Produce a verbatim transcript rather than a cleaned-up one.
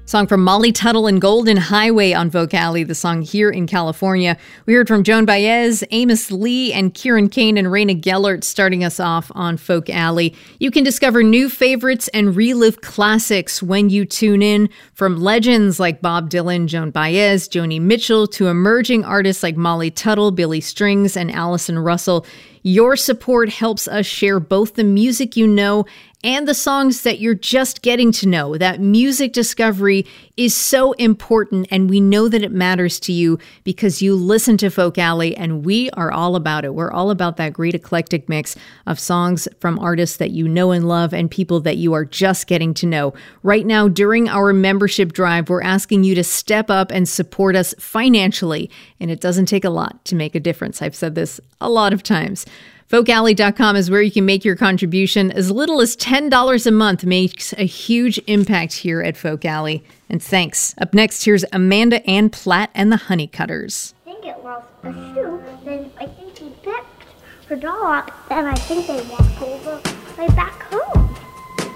Song from Molly Tuttle and Golden Highway on Folk Alley, the song Here in California. We heard from Joan Baez, Amos Lee, and Kieran Kane and Raina Gellert starting us off on Folk Alley. You can discover new favorites and relive classics when you tune in, from legends like Bob Dylan, Joan Baez, Joni Mitchell, to emerging artists like Molly Tuttle, Billy Strings, and Allison Russell. Your support helps us share both the music you know and the songs that you're just getting to know. That music discovery is so important, and we know that it matters to you because you listen to Folk Alley, and we are all about it. We're all about that great eclectic mix of songs from artists that you know and love and people that you are just getting to know. Right now, during our membership drive, we're asking you to step up and support us financially, and it doesn't take a lot to make a difference. I've said this a lot of times. folk alley dot com is where you can make your contribution. As little as ten dollars a month makes a huge impact here at Folk Alley. And thanks. Up next, here's Amanda Ann Platt and the Honeycutters. I think it lost a shoe, then I think he picked her doll up, then I think they walked over right back home.